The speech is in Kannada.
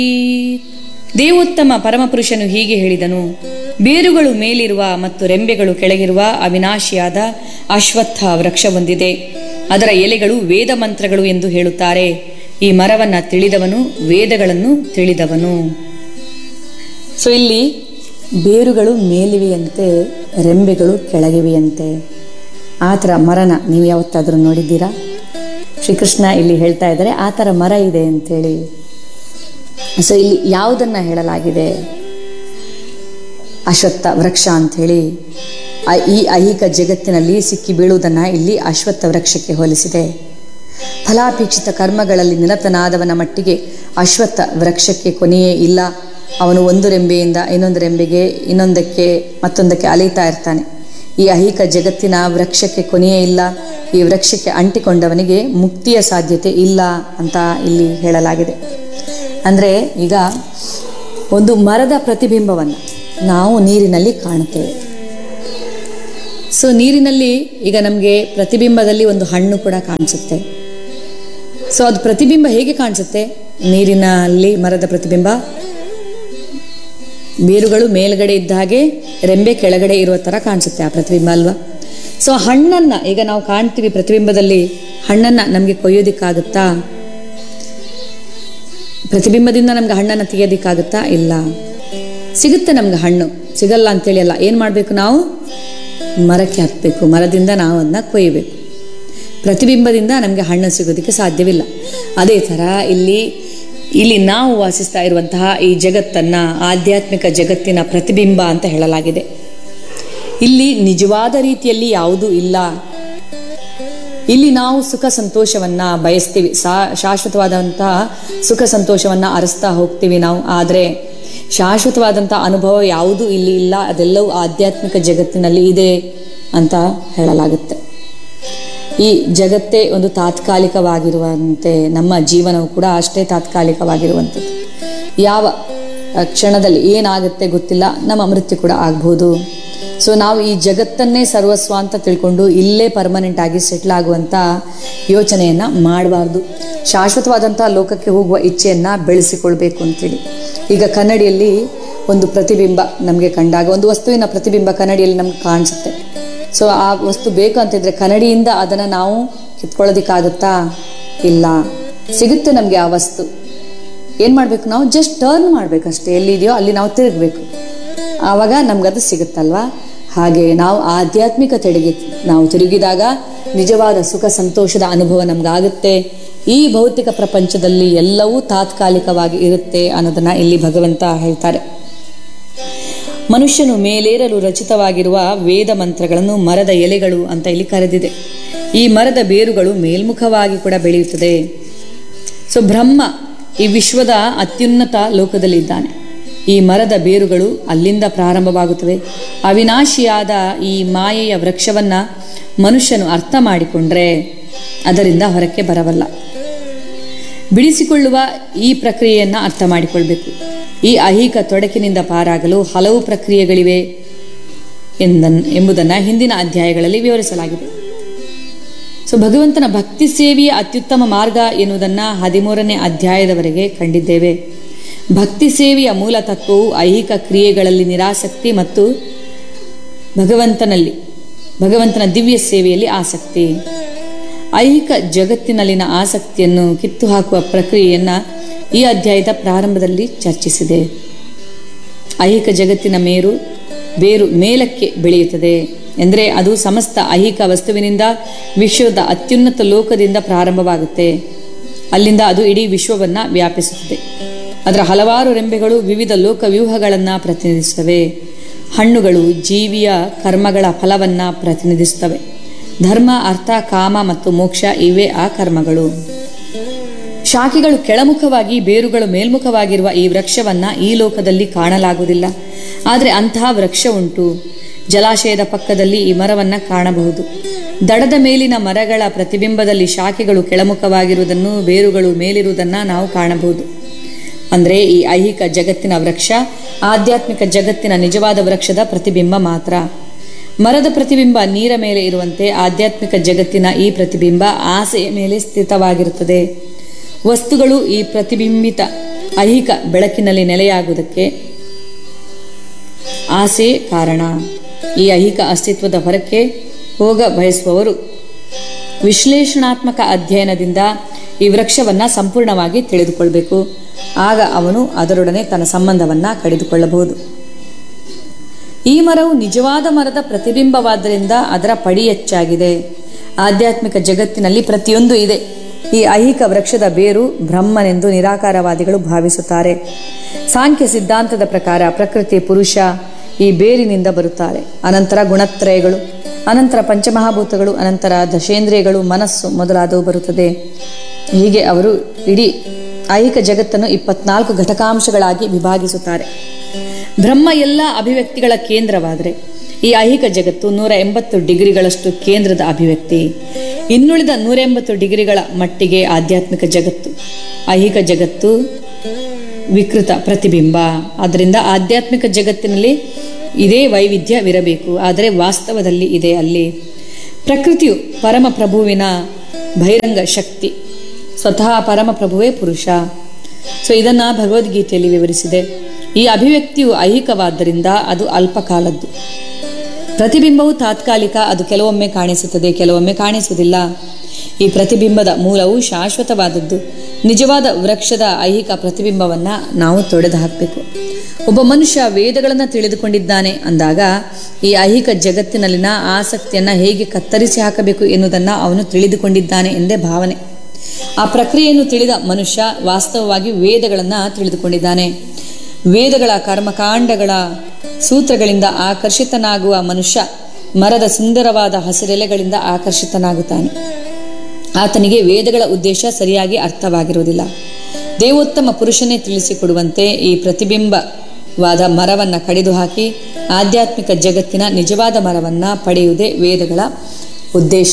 ದೇವೋತ್ತಮ ಪರಮಪುರುಷನು ಹೀಗೆ ಹೇಳಿದನು: ಬೇರುಗಳು ಮೇಲಿರುವ ಮತ್ತು ರೆಂಬೆಗಳು ಕೆಳಗಿರುವ ಅವಿನಾಶಿಯಾದ ಅಶ್ವತ್ಥ ವೃಕ್ಷ ಹೊಂದಿದೆ. ಅದರ ಎಲೆಗಳು ವೇದ ಮಂತ್ರಗಳು ಎಂದು ಹೇಳುತ್ತಾರೆ. ಈ ಮರವನ್ನ ತಿಳಿದವನು ವೇದಗಳನ್ನು ತಿಳಿದವನು. ಸೊ ಇಲ್ಲಿ ಬೇರುಗಳು ಮೇಲಿವೆಯಂತೆ, ರೆಂಬೆಗಳು ಕೆಳಗಿವೆಯಂತೆ. ಆ ಥರ ಮರನ ನೀವು ಯಾವತ್ತಾದರೂ ನೋಡಿದ್ದೀರಾ? ಶ್ರೀಕೃಷ್ಣ ಇಲ್ಲಿ ಹೇಳ್ತಾ ಇದ್ದಾರೆ ಆ ಥರ ಮರ ಇದೆ ಅಂತೇಳಿ. ಸೊ ಇಲ್ಲಿ ಯಾವುದನ್ನ ಹೇಳಲಾಗಿದೆ? ಅಶ್ವತ್ಥ ವೃಕ್ಷ ಅಂಥೇಳಿ. ಈ ಐಹಿಕ ಜಗತ್ತಿನಲ್ಲಿ ಸಿಕ್ಕಿ ಬೀಳುವುದನ್ನು ಇಲ್ಲಿ ಅಶ್ವತ್ಥ ವೃಕ್ಷಕ್ಕೆ ಹೋಲಿಸಿದೆ. ಫಲಾಪೇಕ್ಷಿತ ಕರ್ಮಗಳಲ್ಲಿ ನಿರತನಾದವನ ಮಟ್ಟಿಗೆ ಅಶ್ವತ್ಥ ವೃಕ್ಷಕ್ಕೆ ಕೊನೆಯೇ ಇಲ್ಲ. ಅವನು ಒಂದು ರೆಂಬೆಯಿಂದ ಇನ್ನೊಂದು ರೆಂಬೆಗೆ, ಇನ್ನೊಂದಕ್ಕೆ ಮತ್ತೊಂದಕ್ಕೆ ಅಲೆಯುತ್ತಾ ಇರ್ತಾನೆ. ಈ ಐಹಿಕ ಜಗತ್ತಿನ ವೃಕ್ಷಕ್ಕೆ ಕೊನೆಯೇ ಇಲ್ಲ. ಈ ವೃಕ್ಷಕ್ಕೆ ಅಂಟಿಕೊಂಡವನಿಗೆ ಮುಕ್ತಿಯ ಸಾಧ್ಯತೆ ಇಲ್ಲ ಅಂತ ಇಲ್ಲಿ ಹೇಳಲಾಗಿದೆ. ಅಂದರೆ ಈಗ ಒಂದು ಮರದ ಪ್ರತಿಬಿಂಬವನ್ನು ನಾವು ನೀರಿನಲ್ಲಿ ಕಾಣುತ್ತೇವೆ. ಸೊ ನೀರಿನಲ್ಲಿ ಈಗ ನಮಗೆ ಪ್ರತಿಬಿಂಬದಲ್ಲಿ ಒಂದು ಹಣ್ಣು ಕೂಡ ಕಾಣಿಸುತ್ತೆ. ಸೊ ಅದು ಪ್ರತಿಬಿಂಬ ಹೇಗೆ ಕಾಣಿಸುತ್ತೆ? ನೀರಿನಲ್ಲಿ ಮರದ ಪ್ರತಿಬಿಂಬ ಬೇರುಗಳು ಮೇಲ್ಗಡೆ ಇದ್ದ ಹಾಗೆ ರೆಂಬೆ ಕೆಳಗಡೆ ಇರುವ ಥರ ಕಾಣಿಸುತ್ತೆ ಆ ಪ್ರತಿಬಿಂಬ ಅಲ್ವಾ? ಸೊ ಹಣ್ಣನ್ನು ಈಗ ನಾವು ಕಾಣ್ತೀವಿ ಪ್ರತಿಬಿಂಬದಲ್ಲಿ, ಹಣ್ಣನ್ನು ನಮಗೆ ಕೊಯ್ಯೋದಿಕ್ಕಾಗುತ್ತಾ? ಪ್ರತಿಬಿಂಬದಿಂದ ನಮ್ಗೆ ಹಣ್ಣನ್ನು ತೆಗೆಯೋದಿಕ್ಕಾಗುತ್ತಾ? ಇಲ್ಲ. ಸಿಗುತ್ತೆ ನಮ್ಗೆ ಹಣ್ಣು, ಸಿಗಲ್ಲ ಅಂತೇಳಿ ಅಲ್ಲ. ಏನು ಮಾಡಬೇಕು? ನಾವು ಮರಕ್ಕೆ ಹಾಕಬೇಕು, ಮರದಿಂದ ನಾವು ಅದನ್ನ ಕೊಯ್ಯಬೇಕು. ಪ್ರತಿಬಿಂಬದಿಂದ ನಮಗೆ ಹಣ್ಣು ಸಿಗೋದಕ್ಕೆ ಸಾಧ್ಯವಿಲ್ಲ. ಅದೇ ಥರ ಇಲ್ಲಿ ನಾವು ವಾಸಿಸ್ತಾ ಇರುವಂತಹ ಈ ಜಗತ್ತನ್ನು ಆಧ್ಯಾತ್ಮಿಕ ಜಗತ್ತಿನ ಪ್ರತಿಬಿಂಬ ಅಂತ ಹೇಳಲಾಗಿದೆ. ಇಲ್ಲಿ ನಿಜವಾದ ರೀತಿಯಲ್ಲಿ ಯಾವುದೂ ಇಲ್ಲ. ಇಲ್ಲಿ ನಾವು ಸುಖ ಸಂತೋಷವನ್ನ ಬಯಸ್ತೀವಿ, ಶಾಶ್ವತವಾದಂತಹ ಸುಖ ಸಂತೋಷವನ್ನ ಅರಸ್ತಾ ಹೋಗ್ತೀವಿ ನಾವು. ಆದರೆ ಶಾಶ್ವತವಾದಂತಹ ಅನುಭವ ಯಾವುದೂ ಇಲ್ಲಿ ಇಲ್ಲ. ಅದೆಲ್ಲವೂ ಆಧ್ಯಾತ್ಮಿಕ ಜಗತ್ತಿನಲ್ಲಿ ಇದೆ ಅಂತ ಹೇಳಲಾಗುತ್ತೆ. ಈ ಜಗತ್ತೇ ಒಂದು ತಾತ್ಕಾಲಿಕವಾಗಿರುವಂತೆ ನಮ್ಮ ಜೀವನವು ಕೂಡ ಅಷ್ಟೇ ತಾತ್ಕಾಲಿಕವಾಗಿರುವಂಥದ್ದು. ಯಾವ ಕ್ಷಣದಲ್ಲಿ ಏನಾಗುತ್ತೆ ಗೊತ್ತಿಲ್ಲ, ನಮ್ಮ ಮೃತ್ಯು ಕೂಡ ಆಗ್ಬೋದು. ಸೊ ನಾವು ಈ ಜಗತ್ತನ್ನೇ ಸರ್ವಸ್ವ ಅಂತ ತಿಳ್ಕೊಂಡು ಇಲ್ಲೇ ಪರ್ಮನೆಂಟ್ ಆಗಿ ಸೆಟ್ಲ್ ಆಗುವಂಥ ಯೋಚನೆಯನ್ನು ಮಾಡಬಾರ್ದು. ಶಾಶ್ವತವಾದಂಥ ಲೋಕಕ್ಕೆ ಹೋಗುವ ಇಚ್ಛೆಯನ್ನು ಬೆಳೆಸಿಕೊಳ್ಬೇಕು ಅಂತೇಳಿ. ಈಗ ಕನ್ನಡಿಯಲ್ಲಿ ಒಂದು ಪ್ರತಿಬಿಂಬ ನಮಗೆ ಕಂಡಾಗ, ಒಂದು ವಸ್ತುವಿನ ಪ್ರತಿಬಿಂಬ ಕನ್ನಡಿಯಲ್ಲಿ ನಮ್ಗೆ ಕಾಣಿಸುತ್ತೆ. ಸೊ ಆ ವಸ್ತು ಬೇಕು ಅಂತಿದ್ರೆ ಕನ್ನಡಿಯಿಂದ ಅದನ್ನು ನಾವು ಕಿತ್ಕೊಳ್ಳೋದಿಕ್ಕಾಗುತ್ತಾ? ಇಲ್ಲ. ಸಿಗುತ್ತೆ ನಮಗೆ ಆ ವಸ್ತು. ಏನು ಮಾಡಬೇಕು? ನಾವು ಜಸ್ಟ್ ಟರ್ನ್ ಮಾಡಬೇಕಷ್ಟೇ. ಎಲ್ಲಿದೆಯೋ ಅಲ್ಲಿ ನಾವು ತಿರುಗಬೇಕು, ಆವಾಗ ನಮ್ಗದು ಸಿಗುತ್ತಲ್ವಾ? ಹಾಗೆ ನಾವು ಆಧ್ಯಾತ್ಮಿಕತೆಡೆಗೆ ನಾವು ತಿರುಗಿದಾಗ ನಿಜವಾದ ಸುಖ ಸಂತೋಷದ ಅನುಭವ ನಮ್ಗಾಗುತ್ತೆ. ಈ ಭೌತಿಕ ಪ್ರಪಂಚದಲ್ಲಿ ಎಲ್ಲವೂ ತಾತ್ಕಾಲಿಕವಾಗಿ ಇರುತ್ತೆ ಅನ್ನೋದನ್ನ ಇಲ್ಲಿ ಭಗವಂತ ಹೇಳ್ತಾರೆ. ಮನುಷ್ಯನು ಮೇಲೇರಲು ರಚಿತವಾಗಿರುವ ವೇದ ಮಂತ್ರಗಳನ್ನು ಮರದ ಎಲೆಗಳು ಅಂತ ಇಲ್ಲಿ ಕರೆದಿದೆ. ಈ ಮರದ ಬೇರುಗಳು ಮೇಲ್ಮುಖವಾಗಿ ಕೂಡ ಬೆಳೆಯುತ್ತದೆ. ಸೊ ಬ್ರಹ್ಮ ಈ ವಿಶ್ವದ ಅತ್ಯುನ್ನತ ಲೋಕದಲ್ಲಿದ್ದಾನೆ. ಈ ಮರದ ಬೇರುಗಳು ಅಲ್ಲಿಂದ ಪ್ರಾರಂಭವಾಗುತ್ತವೆ. ಅವಿನಾಶಿಯಾದ ಈ ಮಾಯೆಯ ವೃಕ್ಷವನ್ನ ಮನುಷ್ಯನು ಅರ್ಥ ಮಾಡಿಕೊಂಡ್ರೆ ಅದರಿಂದ ಹೊರಕ್ಕೆ ಬರಬಲ್ಲ. ಬಿಡಿಸಿಕೊಳ್ಳುವ ಈ ಪ್ರಕ್ರಿಯೆಯನ್ನು ಅರ್ಥ ಮಾಡಿಕೊಳ್ಬೇಕು. ಈ ಐಹಿಕ ತೊಡಕಿನಿಂದ ಪಾರಾಗಲು ಹಲವು ಪ್ರಕ್ರಿಯೆಗಳಿವೆ ಎಂಬುದನ್ನು ಹಿಂದಿನ ಅಧ್ಯಾಯಗಳಲ್ಲಿ ವಿವರಿಸಲಾಗಿದೆ. ಸೊ ಭಗವಂತನ ಭಕ್ತಿ ಸೇವೆಯ ಅತ್ಯುತ್ತಮ ಮಾರ್ಗ ಎನ್ನುವುದನ್ನು 13ನೇ ಅಧ್ಯಾಯದವರೆಗೆ ಕಂಡಿದ್ದೇವೆ. ಭಕ್ತಿ ಸೇವೆಯ ಮೂಲ ತತ್ವವು ಐಹಿಕ ಕ್ರಿಯೆಗಳಲ್ಲಿ ನಿರಾಸಕ್ತಿ ಮತ್ತು ಭಗವಂತನ ದಿವ್ಯ ಸೇವೆಯಲ್ಲಿ ಆಸಕ್ತಿ. ಐಹಿಕ ಜಗತ್ತಿನಲ್ಲಿನ ಆಸಕ್ತಿಯನ್ನು ಕಿತ್ತು ಹಾಕುವ ಪ್ರಕ್ರಿಯೆಯನ್ನು ಈ ಅಧ್ಯಾಯದ ಪ್ರಾರಂಭದಲ್ಲಿ ಚರ್ಚಿಸಿದೆ. ಐಹಿಕ ಜಗತ್ತಿನ ಬೇರು ಮೇಲಕ್ಕೆ ಬೆಳೆಯುತ್ತದೆ ಎಂದರೆ ಅದು ಸಮಸ್ತ ಐಹಿಕ ವಸ್ತುವಿನಿಂದ ವಿಶ್ವದ ಅತ್ಯುನ್ನತ ಲೋಕದಿಂದ ಪ್ರಾರಂಭವಾಗುತ್ತೆ. ಅಲ್ಲಿಂದ ಅದು ಇಡೀ ವಿಶ್ವವನ್ನು ವ್ಯಾಪಿಸುತ್ತದೆ. ಅದರ ಹಲವಾರು ರೆಂಬೆಗಳು ವಿವಿಧ ಲೋಕವ್ಯೂಹಗಳನ್ನು ಪ್ರತಿನಿಧಿಸುತ್ತವೆ. ಹಣ್ಣುಗಳು ಜೀವಿಯ ಕರ್ಮಗಳ ಫಲವನ್ನು ಪ್ರತಿನಿಧಿಸುತ್ತವೆ. ಧರ್ಮ, ಅರ್ಥ, ಕಾಮ ಮತ್ತು ಮೋಕ್ಷ ಇವೇ ಆ ಕರ್ಮಗಳು. ಶಾಖೆಗಳು ಕೆಳಮುಖವಾಗಿ, ಬೇರುಗಳು ಮೇಲ್ಮುಖವಾಗಿರುವ ಈ ವೃಕ್ಷವನ್ನ ಈ ಲೋಕದಲ್ಲಿ ಕಾಣಲಾಗುವುದಿಲ್ಲ. ಆದರೆ ಅಂತಹ ವೃಕ್ಷ ಉಂಟು. ಜಲಾಶಯದ ಪಕ್ಕದಲ್ಲಿ ಈ ಮರವನ್ನ ಕಾಣಬಹುದು. ದಡದ ಮೇಲಿನ ಮರಗಳ ಪ್ರತಿಬಿಂಬದಲ್ಲಿ ಶಾಖೆಗಳು ಕೆಳಮುಖವಾಗಿರುವುದನ್ನು, ಬೇರುಗಳು ಮೇಲಿರುವುದನ್ನು ನಾವು ಕಾಣಬಹುದು. ಅಂದರೆ ಈ ಐಹಿಕ ಜಗತ್ತಿನ ವೃಕ್ಷ ಆಧ್ಯಾತ್ಮಿಕ ಜಗತ್ತಿನ ನಿಜವಾದ ವೃಕ್ಷದ ಪ್ರತಿಬಿಂಬ ಮಾತ್ರ. ಮರದ ಪ್ರತಿಬಿಂಬ ನೀರ ಮೇಲೆ ಇರುವಂತೆ ಆಧ್ಯಾತ್ಮಿಕ ಜಗತ್ತಿನ ಈ ಪ್ರತಿಬಿಂಬ ಆಸೆಯ ಮೇಲೆ ಸ್ಥಿತವಾಗಿರುತ್ತದೆ. ವಸ್ತುಗಳು ಈ ಪ್ರತಿಬಿಂಬಿತ ಐಹಿಕ ಬೆಳಕಿನಲ್ಲಿ ನೆಲೆಯಾಗುವುದಕ್ಕೆ ಆಸೆ ಕಾರಣ. ಈ ಐಹಿಕ ಅಸ್ತಿತ್ವದ ಹೊರಕ್ಕೆ ಹೋಗ ಬಯಸುವವರು ವಿಶ್ಲೇಷಣಾತ್ಮಕ ಅಧ್ಯಯನದಿಂದ ಈ ವೃಕ್ಷವನ್ನು ಸಂಪೂರ್ಣವಾಗಿ ತಿಳಿದುಕೊಳ್ಳಬೇಕು. ಆಗ ಅವನು ಅದರೊಡನೆ ತನ್ನ ಸಂಬಂಧವನ್ನು ಕಡಿದುಕೊಳ್ಳಬಹುದು. ಈ ಮರವು ನಿಜವಾದ ಮರದ ಪ್ರತಿಬಿಂಬವಾದ್ದರಿಂದ ಅದರ ಪಡಿ ಹೆಚ್ಚಾಗಿದೆ. ಆಧ್ಯಾತ್ಮಿಕ ಜಗತ್ತಿನಲ್ಲಿ ಪ್ರತಿಯೊಂದು ಇದೆ. ಈ ಐಹಿಕ ವೃಕ್ಷದ ಬೇರು ಬ್ರಹ್ಮನೆಂದು ನಿರಾಕಾರವಾದಿಗಳು ಭಾವಿಸುತ್ತಾರೆ. ಸಾಂಖ್ಯ ಸಿದ್ಧಾಂತದ ಪ್ರಕಾರ ಪ್ರಕೃತಿ ಪುರುಷ ಈ ಬೇರಿನಿಂದ ಬರುತ್ತಾರೆ. ಅನಂತರ ಗುಣತ್ರಯಗಳು, ಅನಂತರ ಪಂಚಮಹಾಭೂತಗಳು, ಅನಂತರ ದಶೇಂದ್ರಿಯಗಳು, ಮನಸ್ಸು ಮೊದಲಾದವು ಬರುತ್ತದೆ. ಹೀಗೆ ಅವರು ಇಡೀ ಐಹಿಕ ಜಗತ್ತನ್ನು 24 ಘಟಕಾಂಶಗಳಾಗಿ ವಿಭಾಗಿಸುತ್ತಾರೆ. ಬ್ರಹ್ಮ ಎಲ್ಲ ಅಭಿವ್ಯಕ್ತಿಗಳ ಕೇಂದ್ರವಾದರೆ ಈ ಐಹಿಕ ಜಗತ್ತು 180 ಡಿಗ್ರಿಗಳಷ್ಟು ಕೇಂದ್ರದ ಅಭಿವ್ಯಕ್ತಿ. ಇನ್ನುಳಿದ 180 ಡಿಗ್ರಿಗಳ ಮಟ್ಟಿಗೆ ಆಧ್ಯಾತ್ಮಿಕ ಜಗತ್ತು. ಐಹಿಕ ಜಗತ್ತು ವಿಕೃತ ಪ್ರತಿಬಿಂಬ. ಆದ್ದರಿಂದ ಆಧ್ಯಾತ್ಮಿಕ ಜಗತ್ತಿನಲ್ಲಿ ಇದೇ ವೈವಿಧ್ಯವಿರಬೇಕು, ಆದರೆ ವಾಸ್ತವದಲ್ಲಿ ಇದೆ ಅಲ್ಲಿ. ಪ್ರಕೃತಿಯು ಪರಮಪ್ರಭುವಿನ ಬಹಿರಂಗ ಶಕ್ತಿ, ಸ್ವತಃ ಪರಮಪ್ರಭುವೇ ಪುರುಷ. ಇದನ್ನು ಭಗವದ್ಗೀತೆಯಲ್ಲಿ ವಿವರಿಸಿದೆ. ಈ ಅಭಿವ್ಯಕ್ತಿಯು ಐಹಿಕವಾದ್ದರಿಂದ ಅದು ಅಲ್ಪಕಾಲದ್ದು. ಪ್ರತಿಬಿಂಬವು ತಾತ್ಕಾಲಿಕ, ಅದು ಕೆಲವೊಮ್ಮೆ ಕಾಣಿಸುತ್ತದೆ, ಕೆಲವೊಮ್ಮೆ ಕಾಣಿಸುವುದಿಲ್ಲ. ಈ ಪ್ರತಿಬಿಂಬದ ಮೂಲವು ಶಾಶ್ವತವಾದದ್ದು. ನಿಜವಾದ ವೃಕ್ಷದ ಐಹಿಕ ಪ್ರತಿಬಿಂಬವನ್ನು ನಾವು ತೊಡೆದು ಹಾಕಬೇಕು. ಒಬ್ಬ ಮನುಷ್ಯ ವೇದಗಳನ್ನು ತಿಳಿದುಕೊಂಡಿದ್ದಾನೆ ಅಂದಾಗ ಈ ಐಹಿಕ ಜಗತ್ತಿನಲ್ಲಿನ ಆಸಕ್ತಿಯನ್ನು ಹೇಗೆ ಕತ್ತರಿಸಿ ಹಾಕಬೇಕು ಎನ್ನುವುದನ್ನು ಅವನು ತಿಳಿದುಕೊಂಡಿದ್ದಾನೆ ಎಂದೇ ಭಾವನೆ. ಆ ಪ್ರಕ್ರಿಯೆಯನ್ನು ತಿಳಿದ ಮನುಷ್ಯ ವಾಸ್ತವವಾಗಿ ವೇದಗಳನ್ನು ತಿಳಿದುಕೊಂಡಿದ್ದಾನೆ. ವೇದಗಳ ಕರ್ಮಕಾಂಡಗಳ ಸೂತ್ರಗಳಿಂದ ಆಕರ್ಷಿತನಾಗುವ ಮನುಷ್ಯ ಮರದ ಸುಂದರವಾದ ಹಸಿರೆಲೆಗಳಿಂದ ಆಕರ್ಷಿತನಾಗುತ್ತಾನೆ. ಆತನಿಗೆ ವೇದಗಳ ಉದ್ದೇಶ ಸರಿಯಾಗಿ ಅರ್ಥವಾಗಿರುವುದಿಲ್ಲ. ದೇವೋತ್ತಮ ಪುರುಷನೇ ತಿಳಿಸಿಕೊಡುವಂತೆ ಈ ಪ್ರತಿಬಿಂಬವಾದ ಮರವನ್ನು ಕಡಿದು ಹಾಕಿ ಆಧ್ಯಾತ್ಮಿಕ ಜಗತ್ತಿನ ನಿಜವಾದ ಮರವನ್ನು ಪಡೆಯುವುದೇ ವೇದಗಳ ಉದ್ದೇಶ.